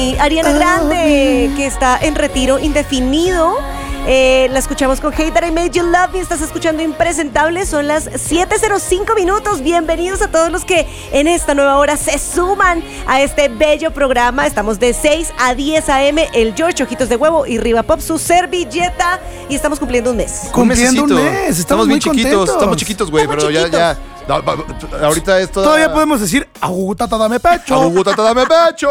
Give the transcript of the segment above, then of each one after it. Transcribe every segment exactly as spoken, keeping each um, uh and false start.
y Ariana Grande, que está en retiro indefinido. Eh, la escuchamos con Hate That I Made You Love Me. Estás escuchando Impresentables. Son las siete cero cinco minutos. Bienvenidos a todos los que en esta nueva hora se suman a este bello programa. Estamos de seis a diez a eme. El George, Ojitos de Huevo y Riva Pop, su servilleta. Y estamos cumpliendo un mes. Cumpliendo un mes. Estamos, estamos bien chiquitos. Contentos. Estamos chiquitos, güey, pero chiquitos. ya, ya. No, ahorita es toda... Todavía podemos decir, agutata, dame pecho. Agutata, dame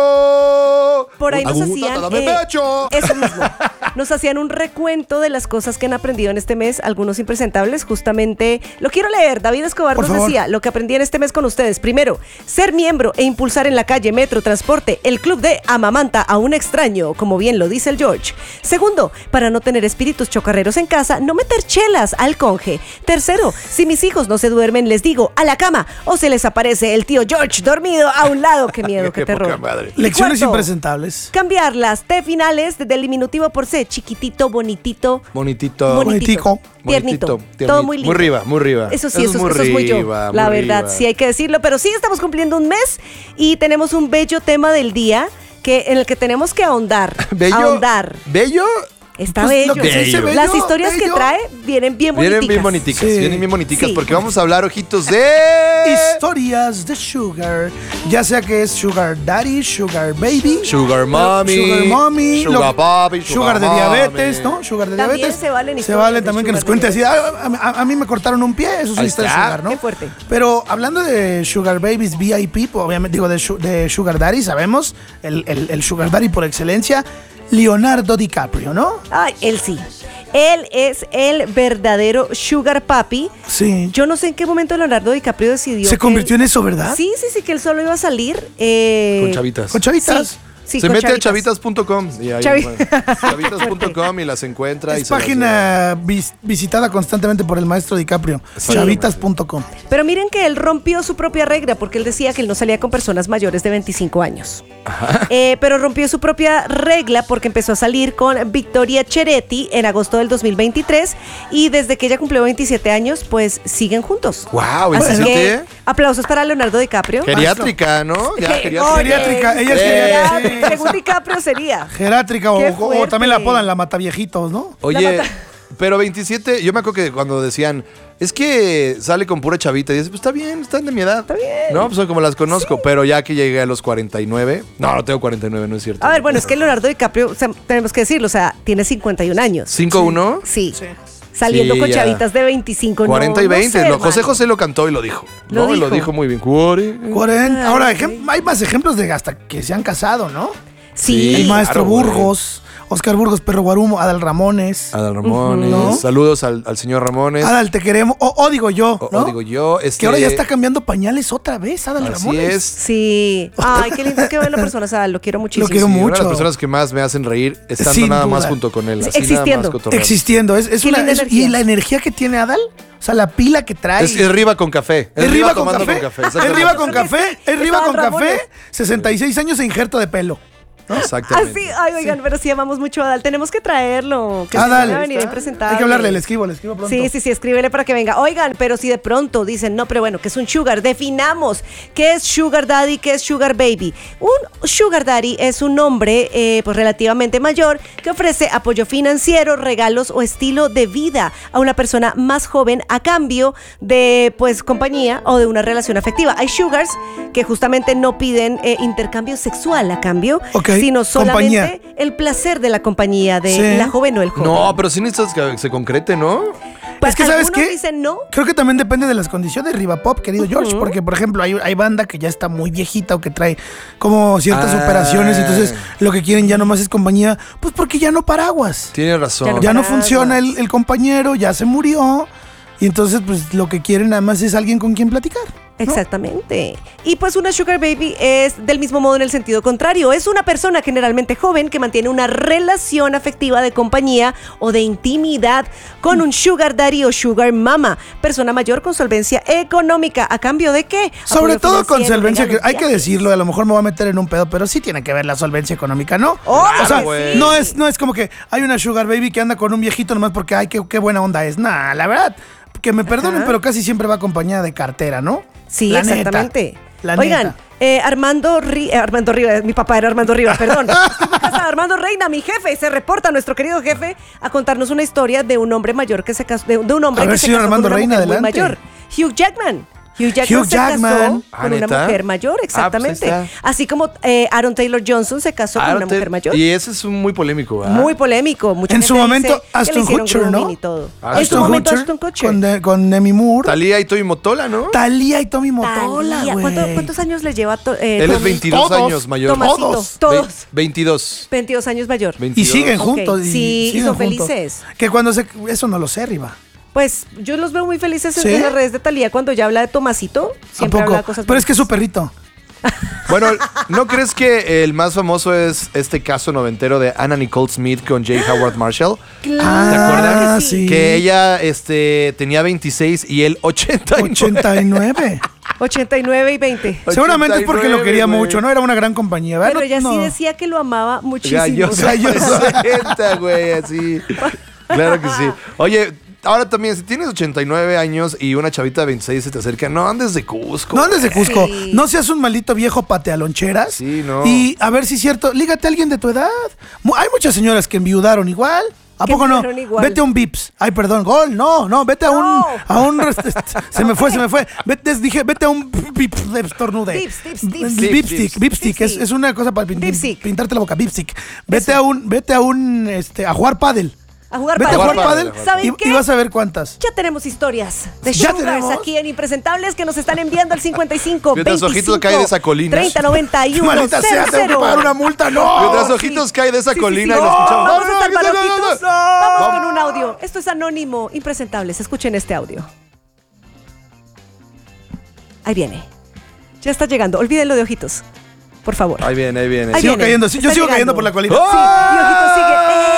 pecho. Por ahí nos Agutata, hacían dame eh, pecho. eso mismo. Nos hacían un recuento de las cosas que han aprendido en este mes, algunos impresentables. Justamente lo quiero leer. David Escobar Por nos favor. decía lo que aprendí en este mes con ustedes. Primero, ser miembro e impulsar en la calle, metro, transporte, el club de amamanta a un extraño, como bien lo dice el George. Segundo, para no tener espíritus chocarreros en casa, no meter chelas al conge. Tercero, si mis hijos no se duermen, les digo a la cama o se les aparece el tío George dormido a un lado. Qué miedo, qué, Qué terror. poca madre. Y Lecciones cuarto, impresentables. cambiar las T finales del diminutivo por C. Chiquitito, bonitito. Bonitito. Bonitito. Bonitico. Tiernito. Bonitito, Todo muy lindo. Muy riba, muy riba. Eso sí, eso, eso, muy eso es muy yo. riba, La muy verdad, riba. sí hay que decirlo. Pero sí estamos cumpliendo un mes y tenemos un bello tema del día que, en el que tenemos que ahondar. Bello. Ahondar. Bello. Está Pues, lo bello. que se dice bello, Las historias bello. que trae vienen bien bonitas. Vienen bien boniticas, Sí. vienen bien boniticas Sí. porque vamos a hablar, ojitos, de... Historias de Sugar. Ya sea que es Sugar Daddy, Sugar Baby. Sugar Mommy. Sugar Mommy. Sugar lo- Papi. Sugar de Mommy. diabetes, ¿no? Sugar de También diabetes. se valen Se historias valen de también que nos Sugar cuente de así. "Ah, A, a- a mí me cortaron un pie. Eso es una Ahí historia de está. Sugar, ¿no? Qué fuerte. Pero hablando de Sugar Babies V I P, pues, obviamente digo de, su- de Sugar Daddy, sabemos. El, el- el Sugar Daddy por excelencia. Leonardo DiCaprio, ¿no? Ay, él sí. Él es el verdadero Sugar Papi. Sí. Yo no sé en qué momento Leonardo DiCaprio decidió. Se que convirtió él- en eso, ¿verdad? Sí, sí, sí, que él solo iba a salir. eh, Con chavitas. Con chavitas. Sí, sí, se con mete a chavitas. chavitas punto com y ahí, Chavi- bueno, chavitas punto com y las encuentra. y Es se las lleva. página vis- visitada constantemente por el maestro DiCaprio. Sí. chavitas punto com. Pero miren que él rompió su propia regla porque él decía que él no salía con personas mayores de veinticinco años. Eh, pero rompió su propia regla porque empezó a salir con Victoria Cheretti en agosto del dos mil veintitrés y desde que ella cumplió veintisiete años, pues siguen juntos. Wow, Así que ¿veintisiete? aplausos para Leonardo DiCaprio. Geriátrica, ¿no? Ya, Que- geriátrica. oye, Geriátrica, ella es sí, geriátrica. Según DiCaprio sería. Gerátrica o, Qué o- o fuerte. también la apodan la mataviejitos, ¿no? Oye, La mata- pero veintisiete, yo me acuerdo que cuando decían, es que sale con pura chavita, y dices, pues está bien, están de mi edad. Está bien. No, pues son como las conozco, pero ya que llegué a los cuarenta y nueve, no, no tengo cuarenta y nueve, no es cierto. A ver, bueno, es que Leonardo DiCaprio, o sea, tenemos que decirlo, o sea, tiene cincuenta y un años. ¿cinco uno? Sí. Saliendo Sí, con ya. chavitas de veinticinco. cuarenta y no, no veinte. sé, Lo- José hermano. José lo cantó y lo dijo. Lo no, dijo. lo dijo muy bien. Cuore- cuarenta. Ahora, Ay, ejem- hay más ejemplos de hasta que se han casado, ¿no? Sí. El maestro claro, güey. Burgos, Oscar Burgos, Perro Guarumo, Adal Ramones. Adal Ramones. ¿No? Saludos al, al señor Ramones. Adal, te queremos. O, o digo yo, O- ¿no? o digo yo. Este, Que ahora ya está cambiando pañales otra vez, Adal Así Ramones. es. Sí. Ay, qué lindo que buena persona, o sea, lo quiero muchísimo. Lo quiero Sí, una de mucho. las personas que más me hacen reír estando Sin nada duda. más junto con él. Sí, así nada existiendo. más cotorreando. Existiendo. Es, es Qué una, linda es- energía. y la energía que tiene Adal, o sea, la pila que trae. Es, es riba con café. Es riba con tomando café. Es exactamente. riba con café. Es riba Estaban con Ramones. café. sesenta y seis años e injerto de pelo. Exactamente. Así, ay, oigan, pero sí amamos mucho a Adal. Tenemos que traerlo. Que Adal. se va a venir a presentar. Hay que hablarle, le escribo, le escribo pronto. Sí, sí, sí, escríbele para que venga. Oigan, pero si de pronto dicen, no, pero bueno, ¿qué es un sugar? Definamos qué es sugar daddy, qué es sugar baby. Un sugar daddy es un hombre eh, pues relativamente mayor que ofrece apoyo financiero, regalos o estilo de vida a una persona más joven a cambio de pues compañía o de una relación afectiva. Hay sugars que justamente no piden eh, intercambio sexual a cambio, Ok, sino solamente compañía. el placer de la compañía de Sí. la joven o el joven. No, pero sí necesitas que se concrete, ¿no? Pues Es que, ¿sabes algunos qué? dicen no. Creo que también depende de las condiciones, Riva Pop, querido George, porque, por ejemplo, hay, hay banda que ya está muy viejita o que trae como ciertas Ah. operaciones, y entonces lo que quieren ya nomás es compañía, pues porque ya no paraguas. Tienes razón. Ya no Ya no paraguas. funciona el, el compañero, ya se murió, y entonces, pues lo que quieren nada más es alguien con quien platicar. ¿no? Exactamente. Y pues una sugar baby es del mismo modo en el sentido contrario. Es una persona generalmente joven que mantiene una relación afectiva de compañía o de intimidad con un sugar daddy o sugar mama. Persona mayor con solvencia económica. ¿A cambio de qué? Sobre Apoyo todo con financiero, solvencia, que regalos, hay que viajes. decirlo, a lo mejor me voy a meter en un pedo, pero sí tiene que ver la solvencia económica, ¿no? Oh, o sea, güey. no es, no es como que hay una sugar baby que anda con un viejito nomás porque, ay, qué, qué buena onda es. Nah, la verdad, que me perdonen, Ajá. pero casi siempre va acompañada de cartera, ¿no? Sí, La neta. exactamente. La Oigan, neta. eh, Armando Ri- eh, Armando Rivas, mi papá era Armando Rivas, perdón. Estoy en casa de Armando Reina, mi jefe, se reporta nuestro querido jefe a contarnos una historia de un hombre mayor que se casó, de, de un hombre A ver, que se señor casó Armando con una Reina, mujer muy adelante. mayor. Hugh Jackman. Hugh Jackman Hugh se Jackman. casó Ah, con una ¿neta? mujer mayor, exactamente. Ah, pues ahí está. Así como eh, Aaron Taylor Johnson se casó con Aaron una mujer Taylor- mayor. Y ese es un muy polémico, ¿verdad? Muy polémico. Mucha En gente su momento, dice que le Ashton hicieron Kutcher, grooming ¿no? y todo. Ashton En su momento, Kutcher Ashton Kutcher. con, de- con Demi Moore. Talía y Toy Motola, ¿no? Talía y Tommy Motola, Talía. güey. ¿Cuánto- ¿Cuántos años le lleva to- eh, Él es Tommy? veintidós Todos. años mayor. Tomasito, Todos. todos. Ve- veintidós. veintidós años mayor. Y veintidós. siguen Ok, juntos. y sí, y siguen son juntos. felices. Que cuando se... Eso no lo sé, Riva. Pues yo los veo muy felices en- ¿Sí? en las redes de Talía cuando ya habla de Tomasito. ¿A Siempre poco? habla de cosas Pero es que es su bonitas. perrito. Bueno, ¿no crees que el más famoso es este caso noventero de Anna Nicole Smith con J. Howard Marshall? Claro ¿Te acuerdas? que sí. Que ella este, tenía veintiséis y él ochenta y nueve. ochenta y nueve. ochenta y nueve y veinte. Seguramente es porque lo quería güey. mucho, ¿no? Era una gran compañía, ¿verdad? Pero No- ella sí no. decía que lo amaba muchísimo. Gallosa Gallosa. presenta, güey, así. Claro que sí. Oye, ahora también, si tienes ochenta y nueve años y una chavita de veintiséis se te acerca, no andes de Cusco. No andes de Cusco. Sí. No seas un maldito viejo patealoncheras. Sí, no. Y a ver si es cierto, lígate a alguien de tu edad. Mu- Hay muchas señoras que enviudaron igual. ¿A Que poco no? enviudaron igual. Vete a un Vips. Ay, perdón, gol. No, no, vete a un. No. A un rest- est- se me fue, se me fue. Vete, dije, vete a un Vips de estornude. Vips, Vips, Vips. Lipstick, Vips. Lipstick. Es, Vips. es una cosa para pin- Lipstick. pintarte la boca. Lipstick. Vete a un, vete a un, este, a jugar pádel. A jugar Vete a pádel. jugar pádel. pádel. ¿Saben y, qué? y vas a ver cuántas. Ya tenemos historias de ¿Ya sugars tenemos? aquí en Impresentables que nos están enviando al cincuenta y cinco Mientras ojitos cae de esa colina. treinta noventa y uno Maldita sea, tengo que pagar una multa. No. Mientras ojitos cae de esa Sí, sí, colina sí. y lo escuchamos. Vamos a No, no, salvar no, no, no, ojitos. no. Vamos con un audio. Esto es anónimo. Impresentables. Escuchen este audio. Ahí viene. Ya está llegando. Olvídenlo de ojitos. Por favor. Ahí viene, ahí viene. Ahí Sigo viene. cayendo, sí, yo Está sigo llegando. cayendo por la colina. ¡Oh! Sí, y ojitos sigue.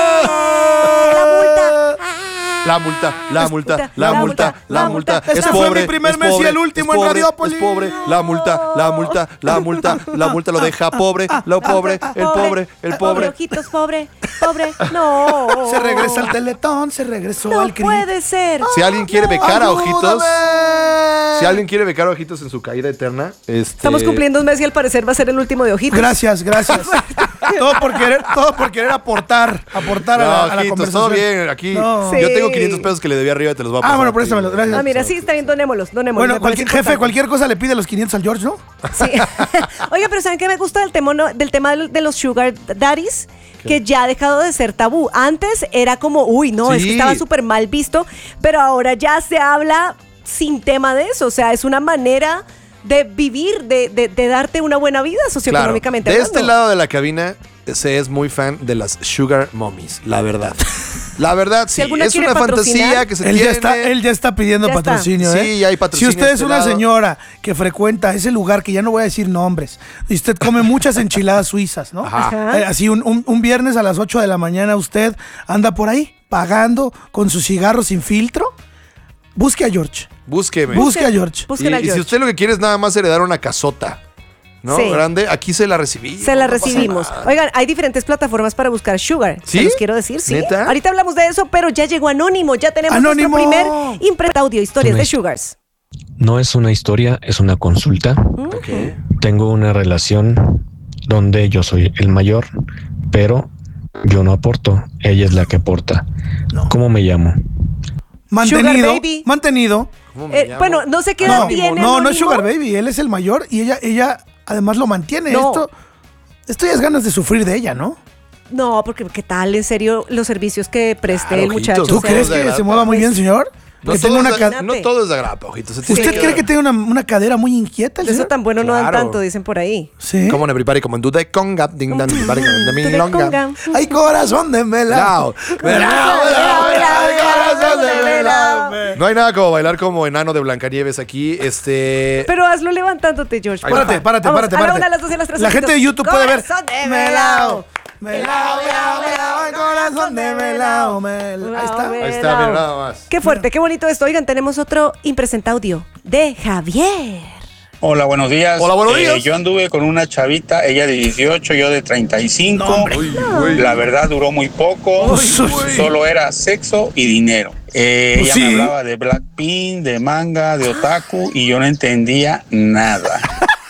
¡Eh! La multa. La multa, la multa, la multa, la multa. Este Es fue pobre, mi primer es mes y pobre, el último es en pobre, Radiópolis. Es pobre, la multa, la multa, la multa, la multa lo deja pobre, lo pobre, el pobre, el pobre. Ojitos, pobre. Pobre. No. Se regresa al Teletón, se regresó No al CRI. puede ser. Si alguien quiere becar a ojitos, ¡Ayúdame! si alguien quiere becar a ojitos en su caída eterna, este Estamos cumpliendo un mes y al parecer va a ser el último de ojitos. Gracias, gracias. todo por querer, todo por querer aportar, aportar a, No, la, a la ojitos, conversación. todo bien, aquí No. Sí. yo tengo quinientos pesos que le debía arriba y te los voy a pasar. Ah, bueno, a ti. préstamelo, gracias. Ah, mira, sí, está bien, donémoslos, donémoslos. Bueno, me cualquier, parece jefe, importante. cualquier cosa le pide los quinientos al George, ¿no? Sí. Oiga, pero ¿saben qué me gusta del tema, no- del tema de los sugar daddies? Que ya ha dejado de ser tabú. Antes era como, uy, no, es Sí. que estaba súper mal visto, pero ahora ya se habla sin tema de eso. O sea, es una manera de vivir, de, de- de darte una buena vida Claro, socioeconómicamente. de hablando. este lado de la cabina se es muy fan de las sugar mommies, la verdad. La verdad, sí. alguna Es quiere una patrocinar, fantasía que se Él tiene. ya, está, él ya está pidiendo Ya está. patrocinio, Sí, ¿eh? ya hay patrocinio Si usted de es este una lado. señora que frecuenta ese lugar, que ya no voy a decir nombres, y usted come muchas enchiladas suizas, ¿no? Ajá. Eh, así un, un- un viernes a las ocho de la mañana usted anda por ahí pagando con su cigarro sin filtro, busque a George. Búsqueme. Busque a George. y, Busquen a y si George. usted lo que quiere es nada más heredar una casota, ¿no? Sí. Grande, aquí se la recibí. Se la no pasa recibimos. nada. Oigan, hay diferentes plataformas para buscar sugar. ¿Sí? Se los quiero decir, sí. ¿Neta? Ahorita hablamos de eso, pero ya llegó Anónimo. Ya tenemos Anónimo. nuestro primer impre audio, historias Una de his- sugars. No es una historia, es una consulta. Ok. Tengo una relación donde yo soy el mayor, pero yo no aporto. Ella es la que aporta. No. ¿Cómo me llamo? Mantenido. Sugar baby. Mantenido. ¿Cómo me Eh, llamo? bueno, no sé qué edad No, tiene. no, no es Anónimo. Sugar Baby, él es el mayor y ella, ella además lo mantiene. No. Esto, esto ya es ganas de sufrir de ella, ¿no? No, porque ¿qué tal? En serio, los servicios que preste Claro, el muchacho. ojitos, ¿Tú o sea, crees de que agrapa. se mueva muy bien, señor? No que todo, tenga una es de, ca- no todo es de agrapa, ojitos. se tiene ¿Usted cree que dar. tiene una, una cadera muy inquieta el De eso señor? tan bueno no dan Claro. tanto, dicen por ahí. Sí. Como en everybody, como en Dude Conga, ding dan, everybody, como en Tú Ding de Longa. conga. Ay, corazón de melao. Melao. Melao, melao, melao, corazón de melao. No hay nada como bailar como enano de Blancanieves aquí. Este. Pero hazlo levantándote, George. Ahí porfa. Párate, párate, Vamos, párate, a la párate. una, a las dos y a las tres. La gente de YouTube puede ver. Corazón de Melao. Melao, melao, melao, ay, corazón de melao. mel- Ahí está. Ahí está, mira, nada más. Qué fuerte, qué bonito esto. Oigan, tenemos otro impresenta audio de Javier. Hola, buenos días. Hola, buenos Eh, días. yo anduve con una chavita, ella de dieciocho, yo de treinta y cinco. Uy, uy. La verdad duró muy poco, Uy, solo era sexo y dinero. Eh, Pues ella sí. me hablaba de Blackpink, de manga, de otaku y yo no entendía nada.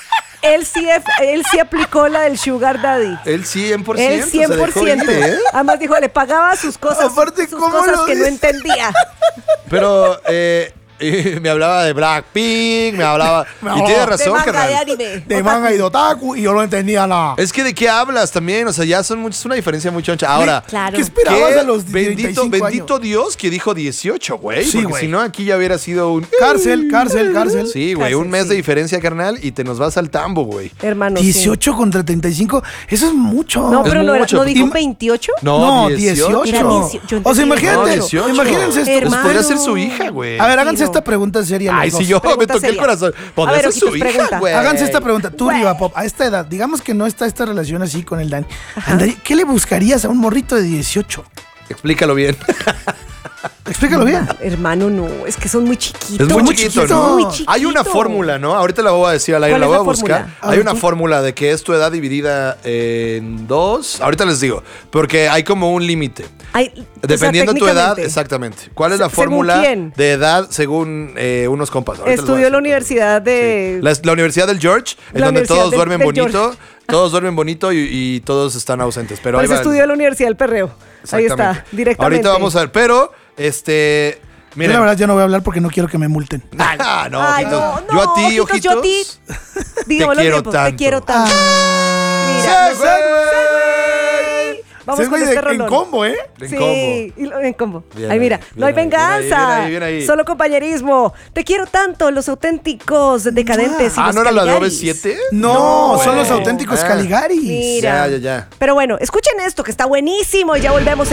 él sí, él sí aplicó la del Sugar Daddy. El cien por ciento. El cien por ciento. Se dejó ir, ¿eh? Además dijo, le pagaba sus cosas, Aparte, sus ¿cómo cosas lo que no dice? entendía. Pero eh, y me hablaba de Blackpink, me hablaba... No, y tiene De razón, manga, carnal. de anime. De manga y de otaku y yo no entendía nada. Es que de qué hablas también, o sea, ya son muchos, es una diferencia muy choncha. Ahora, Claro. ¿Qué esperabas ¿qué? a los bendito, treinta y cinco bendito años? Dios que dijo dieciocho, güey. Sí, porque güey. si no, aquí ya hubiera sido un... Cárcel, cárcel, cárcel. Sí, güey, Cárcel, un mes sí. de diferencia, carnal, y te nos vas al tambo, güey. Hermano, sí. dieciocho contra treinta y cinco, eso es mucho. No, pero Es no, era, mucho. ¿no dijo Im- veintiocho? No, dieciocho. Era dieciocho, yo O sea, entendí imagínate, dieciocho. imagínense esto. Pues Hermano. podría ser su hija, güey. A ver, háganse Sí, no. esta pregunta seria. los Ay, dos. si yo me Pregunta toqué el seria. corazón. A Podría ver, ser su ojitos, hija, pregunta. güey. Háganse esta pregunta. Tú, Güey. Riva Pop, a esta edad, digamos que no está esta relación así con el Dani. Andaría- ¿Qué le buscarías a un morrito de dieciocho? Explícalo bien. Explícalo bien. Hermano, no, es que son muy chiquitos. Es muy muy chiquito, chiquito. ¿no? Muy chiquito. Hay una fórmula, ¿no? Ahorita la voy a decir al aire, ¿Cuál la es voy la a buscar. fórmula? A Hay ver, una tú. fórmula de que es tu edad dividida en dos. Ahorita les digo, porque hay como un límite. Ay, o sea, Dependiendo de tu edad, técnicamente, exactamente. ¿Cuál es la Se- ¿según fórmula quién? de edad según eh, unos compas? Ahorita les voy a Estudió en la decir. universidad de... Sí. La, la Universidad del George, en La donde Universidad todos del- duermen del bonito, George. todos duermen bonito y, y todos están ausentes. Pero ahí Pues va. estudió en la Universidad del Perreo. Ahí está, Exactamente. directamente. Ahorita vamos a ver, pero este, Yo miren. la verdad ya no voy a hablar porque no quiero que me multen. Ah, no, Ay, ojitos. no, no, yo a ti, ojitos, ojitos. yo a ti. Digámoslo quiero bien, pues, tanto. Te quiero tanto. Ah. Mira, ¡Se fue! vamos Sí, con güey, este de- en rolón. combo, ¿eh? En Sí, combo. y lo- en combo. Bien Ay, mira, ahí, no hay bien ahí, bien ahí, venganza. bien ahí, bien ahí. Solo compañerismo. Te quiero tanto, los auténticos, decadentes. y Ah, los ¿no era la de O V Caligaris. siete? No, son güey. los auténticos Ah. Caligaris. Mira. Ya, ya, ya. Pero bueno, escuchen esto que está buenísimo y ya volvemos.